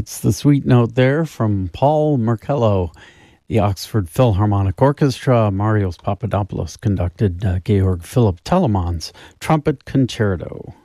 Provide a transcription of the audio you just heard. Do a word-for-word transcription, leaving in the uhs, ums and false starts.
That's the sweet note there from Paul Merkello. The Oxford Philharmonic Orchestra, Marios Papadopoulos conducted uh, Georg Philipp Telemann's Trumpet Concerto.